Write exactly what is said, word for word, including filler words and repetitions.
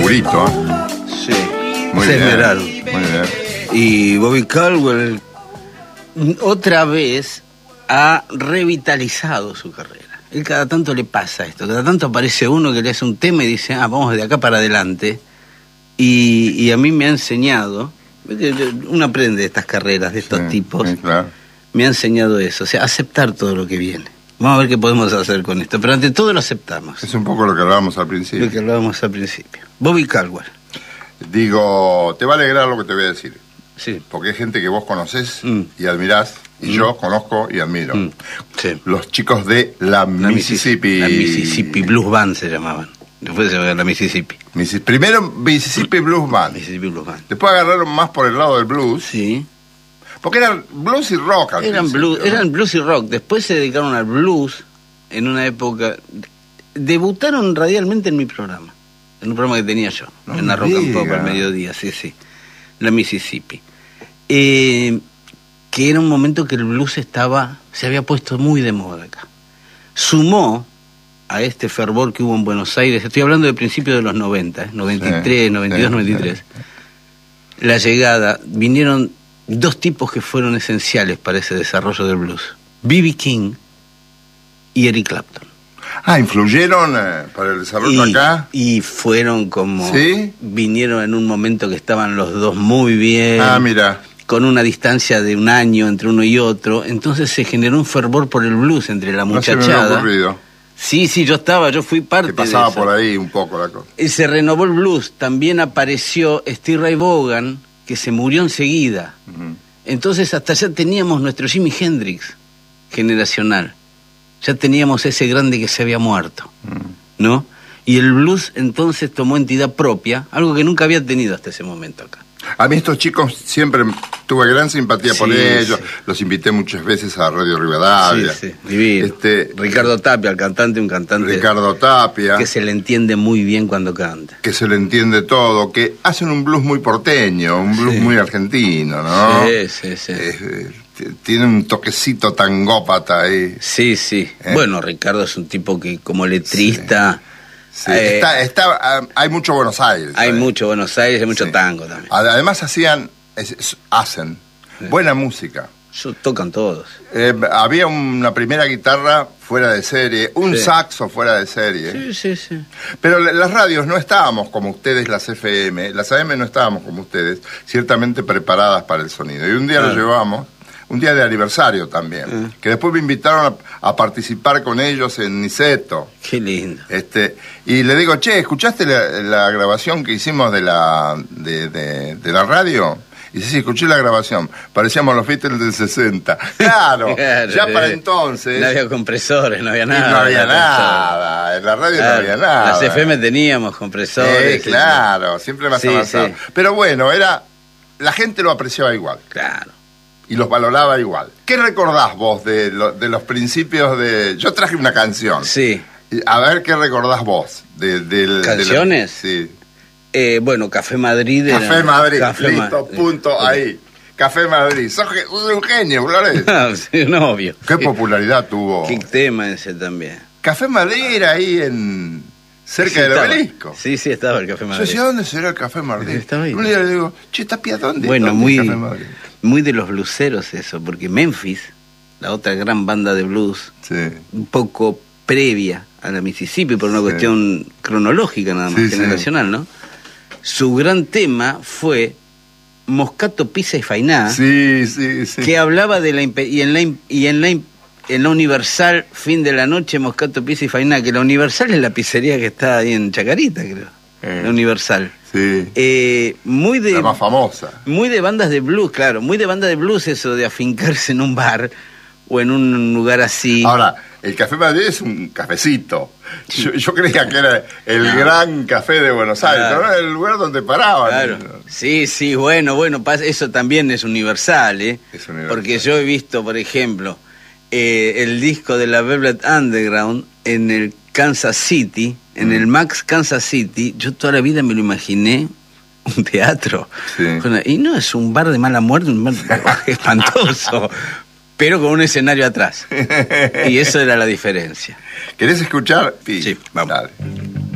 oscurito, ¿eh? Sí. Muy es bien. Esmeralda. Muy bien. Y Bobby Caldwell otra vez ha revitalizado su carrera. Él cada tanto le pasa esto, cada tanto aparece uno que le hace un tema y dice, ah, vamos de acá para adelante. Y, y a mí me ha enseñado, uno aprende de estas carreras, de estos Sí, tipos, sí, claro. me ha enseñado eso, o sea, aceptar todo lo que viene. Vamos a ver qué podemos hacer con esto, pero ante todo lo aceptamos. Es un poco lo que hablábamos al principio. Lo que hablábamos al principio. Bobby Caldwell. Digo, te va a alegrar lo que te voy a decir. Sí. Porque hay gente que vos conocés Mm. y admirás, y Mm. yo conozco y admiro. Mm. Sí. Los chicos de la, La Mississippi. La Mississippi Blues Band se llamaban. Después se llamaban la Mississippi. Missi- Primero Mississippi Blues Band. Mississippi Blues Band. Después agarraron más por el lado del blues. Sí. Porque eran blues y rock al Eran principio, blues, ¿no? eran blues y rock. Después se dedicaron al blues en una época. Debutaron radialmente en mi programa. En un programa que tenía yo. No en la me Rock and diga. Pop al mediodía, sí, sí. La Mississippi. Eh, que era un momento que el blues estaba, se había puesto muy de moda acá. Sumó a este fervor que hubo en Buenos Aires, estoy hablando de principios de los noventa, ¿eh? noventa y tres, Sí, noventa y dos, sí, noventa y tres. La llegada, vinieron dos tipos que fueron esenciales para ese desarrollo del blues. B B King y Eric Clapton. Ah, influyeron eh, para el desarrollo Y, acá. y fueron como... ¿Sí? Vinieron en un momento que estaban los dos muy bien. Ah, mira. Con una distancia de un año entre uno y otro. Entonces se generó un fervor por el blues entre la No se me muchachada. había ocurrido. Sí, sí, yo estaba, yo fui parte Que pasaba de eso. por ahí un poco la cosa. Y se renovó el blues. También apareció Steve Ray Vaughan, que se murió enseguida. Ujú. Entonces hasta ya teníamos nuestro Jimi Hendrix generacional. Ya teníamos ese grande que se había muerto, ¿no? Y el blues entonces tomó entidad propia, algo que nunca había tenido hasta ese momento acá. A mí estos chicos siempre tuve gran simpatía por Sí, ellos. sí. Los invité muchas veces a Radio Rivadavia. Sí, sí, divino. Este, Ricardo Tapia, el cantante, un cantante Ricardo Tapia. que se le entiende muy bien cuando canta. Que se le entiende todo, que hacen un blues muy porteño, un blues Sí. muy argentino, ¿no? Sí, sí, sí. Eh, eh, t- tiene un toquecito tangópata ahí. Sí, sí. Eh. Bueno, Ricardo es un tipo que como letrista... Sí, eh, está, está, ah, hay mucho Buenos Aires. hay ¿eh? mucho Buenos Aires, hay mucho Sí. tango también. Ad- Además hacían, es- es- hacen buena música. Yo- tocan todos. Eh, había una primera guitarra fuera de serie, un Sí. saxo fuera de serie. Sí, sí, sí. Pero la- las radios no estábamos como ustedes, las F M, las A M no estábamos como ustedes, ciertamente preparadas para el sonido. Y un día Claro. lo llevamos, un día de aniversario también, Ah. que después me invitaron a, a participar con ellos en Niceto. Qué lindo. Este, y le digo, che, ¿escuchaste la, la grabación que hicimos de la, de, de, de la radio? Y dice, sí, escuché la grabación. Parecíamos los Beatles del sesenta. Claro, Claro, ya para eh, entonces. No había compresores, no había y nada. no había compresores. nada. En la radio Claro, no había nada. Las F M teníamos compresores. Eh, claro, siempre más Sí, avanzado. sí. Pero bueno, era, la gente lo apreciaba igual. Claro. Y los valoraba igual. ¿Qué recordás vos de, lo- de los principios de...? Yo traje una canción. Sí. Y a ver qué recordás vos. De, del- de la- ¿Canciones? sí. Eh, bueno, Café Madrid. era- Café Madrid, Café listo, Ma- punto, ahí. Café Madrid. Sos, ge- sos un genio, Flores. Ah, sí, un obvio. Qué popularidad tuvo. Qué tema ese también. Café Madrid era ahí en... cerca Sí, del estaba. obelisco. Sí, sí, estaba el Café Yo Madrid. decía, ¿dónde será el Café Madrid? Estaba ahí. Un día le digo, che, Tapia, ¿dónde Bueno, dónde muy, el Café Madrid? muy de los blueseros eso, porque Memphis, la otra gran banda de blues, Sí. un poco previa a la Mississippi, por una Sí. cuestión cronológica nada más, Sí, sí. generacional, ¿no? Su gran tema fue Moscato, Pizza y Fainá, Sí, sí, sí. que hablaba de la... impe- y en la, im- y en la, im- en la Universal, fin de la noche, Moscato, Pizza y Fainá, que la Universal es la pizzería que está ahí en Chacarita, creo. Eh. La Universal. Sí. Eh, muy de... La más famosa. Muy de bandas de blues, claro, muy de banda de blues eso de afincarse en un bar o en un lugar así. Ahora, el Café Madrid es un cafecito. Yo, yo creía que era el gran café de Buenos Aires, Claro. pero era el lugar donde paraban. Claro. Sí, sí, bueno, bueno, pas- eso también es universal, ¿eh? Es universal. Porque yo he visto, por ejemplo, eh, el disco de la Velvet Underground en el Kansas City, en Mm. el Max Kansas City. Yo toda la vida me lo imaginé un teatro. Sí. Bueno, y no es un bar de mala muerte, un bar espantoso, pero con un escenario atrás. Y eso era la diferencia. ¿Querés escuchar? Pi? Sí, vamos. Dale.